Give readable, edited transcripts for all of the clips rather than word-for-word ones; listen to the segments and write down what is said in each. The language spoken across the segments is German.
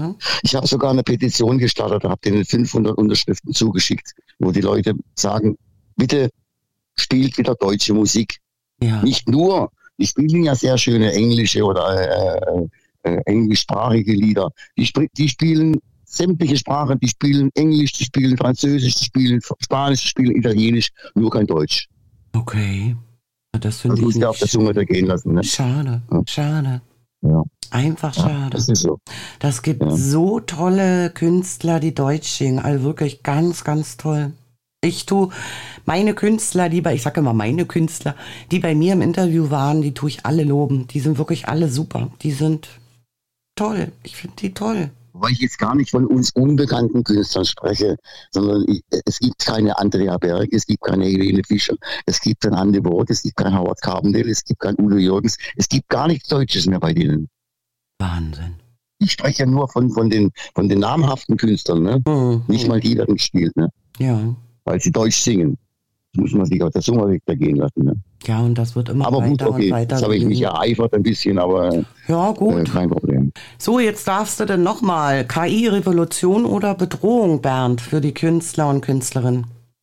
Ja. Ich habe sogar eine Petition gestartet, habe denen 500 Unterschriften zugeschickt, wo die Leute sagen, bitte spielt wieder deutsche Musik. Ja. Nicht nur, die spielen ja sehr schöne englische oder englischsprachige Lieder. Die spielen sämtliche Sprachen, die spielen Englisch, die spielen Französisch, die spielen Spanisch, die spielen Italienisch, nur kein Deutsch. Okay. Das finde Das ich muss nicht ja auf der Zunge gehen lassen. Ne? Schade, Ja. schade. Ja. Einfach Ja, schade. das ist so. Das gibt so tolle Künstler, die Deutsch singen. Also wirklich ganz, ganz toll. Ich tue meine Künstler, ich sage immer meine Künstler, die bei mir im Interview waren, die tue ich alle loben. Die sind wirklich alle super. Die sind toll. Ich finde die toll. Weil ich jetzt gar nicht von uns unbekannten Künstlern spreche, sondern es gibt keine Andrea Berg, es gibt keine Helene Fischer, es gibt kein Andy Borg, es gibt kein Howard Carpendale, es gibt kein Udo Jürgens, es gibt gar nichts Deutsches mehr bei denen. Wahnsinn. Ich spreche ja nur von den namhaften Künstlern, ne? Nicht mal die werden gespielt, ne? Ja. Weil sie Deutsch singen. Das muss man sich auf der Zunge gehen lassen, ne? Ja, und das wird immer aber weiter gut, okay, und weiter. jetzt habe ich mich ereifert ein bisschen, aber ja, gut. Kein Problem. So, jetzt darfst du denn nochmal KI-Revolution oder Bedrohung, Bernd, für die Künstler und Künstlerinnen?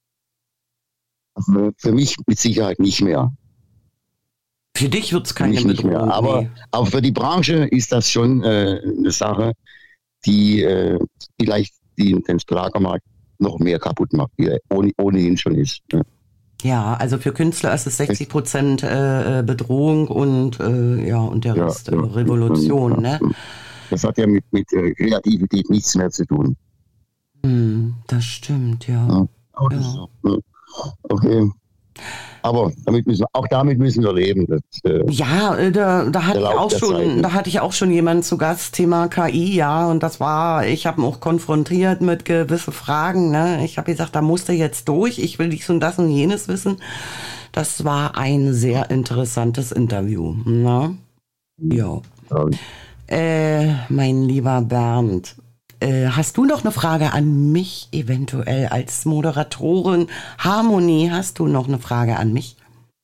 Also für mich mit Sicherheit nicht mehr. Für dich wird es keine nicht Bedrohung. mehr. Aber für die Branche ist das schon eine Sache, die vielleicht den Schlagermarkt noch mehr kaputt macht, wie er ohnehin schon ist. Ne? Ja, also für Künstler ist es 60% Bedrohung und der Rest Revolution, ne? Das hat ja mit Kreativität nichts mehr zu tun. Das stimmt, ja. Das ist so, ne? Okay. Aber damit müssen wir leben. Da hatte ich auch schon jemanden zu Gast, Thema KI, ja, und ich habe ihn auch konfrontiert mit gewissen Fragen, ne? Ich habe gesagt, da musst du jetzt durch, ich will dies und das und jenes wissen. Das war ein sehr interessantes Interview, ne? Ja. Mein lieber Bernd, hast du noch eine Frage an mich, eventuell als Moderatorin? Harmonie, hast du noch eine Frage an mich?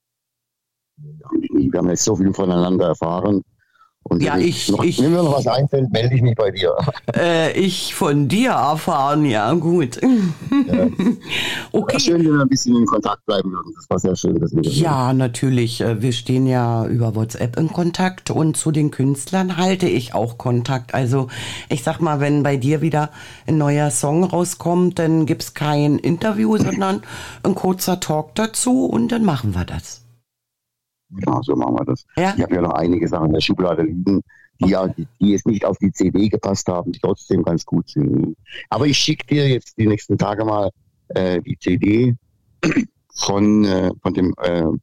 Wir haben jetzt so viel voneinander erfahren. Und ja, wenn mir noch was einfällt, melde ich mich bei dir. Ich von dir erfahren, ja, gut. Ja. Okay. War schön, wenn wir ein bisschen in Kontakt bleiben würden. Das war sehr schön. Ja, natürlich. Wir stehen ja über WhatsApp in Kontakt und zu den Künstlern halte ich auch Kontakt. Also ich sag mal, wenn bei dir wieder ein neuer Song rauskommt, dann gibt's kein Interview, sondern ein kurzer Talk dazu und dann machen wir das. Ja, so machen wir das. Ja? Ich habe ja noch einige Sachen in der Schublade liegen, die jetzt nicht auf die CD gepasst haben, die trotzdem ganz gut sind. Aber ich schicke dir jetzt die nächsten Tage mal die CD von dem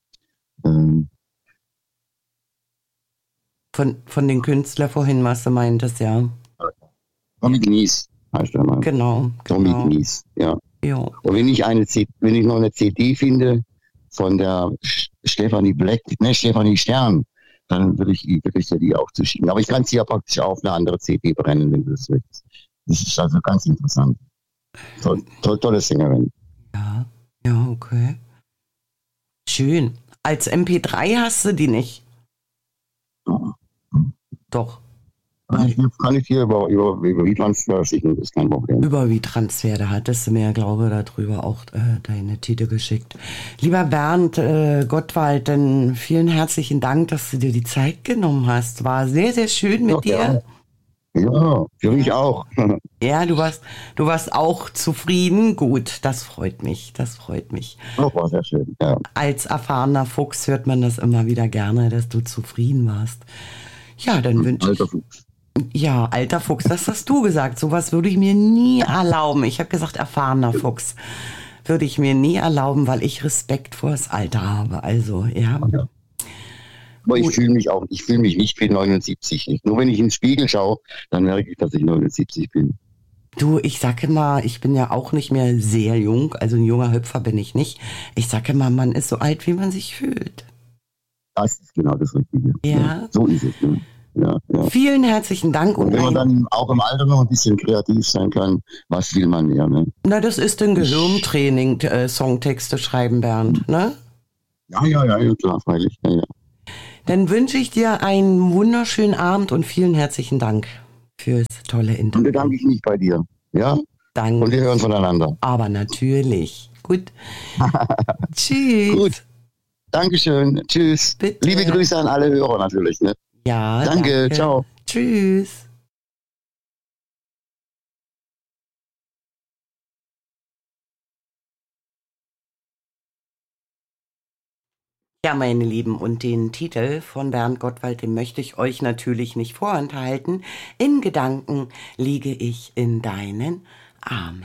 von den Künstlern vorhin, was du meintest, ja. Tommy Knies heißt der Mann. Genau. Tommy Knies, ja. Jo. Und wenn ich noch eine CD finde von der Stefanie Stern, dann würde ich dir die auch zuschicken. Aber ich kann sie ja praktisch auf eine andere CD brennen, wenn du das willst. Das ist also ganz interessant. Tolle Sängerin. Ja, okay. Schön. Als MP3 hast du die nicht? Ja. Doch. Kann ich dir über WeTransfer schicken, das ist kein Problem. Über WeTransfer, da hattest du mir, glaube ich, darüber auch deine Titel geschickt. Lieber Bernd Gottwald, dann vielen herzlichen Dank, dass du dir die Zeit genommen hast. War sehr, sehr schön mit dir. Ja, für mich auch. Ja, du warst auch zufrieden. Gut, das freut mich. Das war sehr schön, ja. Als erfahrener Fuchs hört man das immer wieder gerne, dass du zufrieden warst. Ja, dann wünsche ich... Alter Fuchs. Ja, alter Fuchs, das hast du gesagt. Sowas würde ich mir nie erlauben. Ich habe gesagt, erfahrener Fuchs. Würde ich mir nie erlauben, weil ich Respekt vor das Alter habe. Also, ja. Aber ich fühle mich nicht wie 79. Nur wenn ich in den Spiegel schaue, dann merke ich, dass ich 79 bin. Du, ich sage immer, ich bin ja auch nicht mehr sehr jung. Also ein junger Hüpfer bin ich nicht. Ich sage immer, man ist so alt, wie man sich fühlt. Das ist genau das Richtige. Ja. So ist es. Ne? Ja. Vielen herzlichen Dank. Und wenn man dann auch im Alter noch ein bisschen kreativ sein kann, was will man mehr? Ne? Na, das ist ein Gehirntraining, Songtexte schreiben, Bernd, ne? Ja, klar, freilich. Ja. Dann wünsche ich dir einen wunderschönen Abend und vielen herzlichen Dank fürs tolle Interview. Und bedanke ich mich bei dir. Ja? Danke. Und wir hören voneinander. Aber natürlich. Gut. Tschüss. Gut. Dankeschön. Tschüss. Bitte. Liebe Grüße an alle Hörer natürlich. Ne? Ja. Danke. Ciao. Tschüss. Ja, meine Lieben, und den Titel von Bernd Gottwald, den möchte ich euch natürlich nicht vorenthalten. In Gedanken liege ich in deinen Armen.